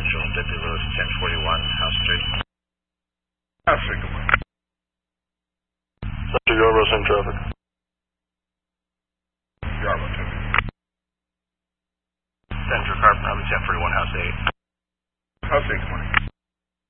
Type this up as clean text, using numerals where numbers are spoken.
Central, Deputy Lewis, 1041, House Street. House Street, good morning. Center Yarborough, same traffic. Yarborough, 2. Central Carpenter, 1041, House 8. House 8.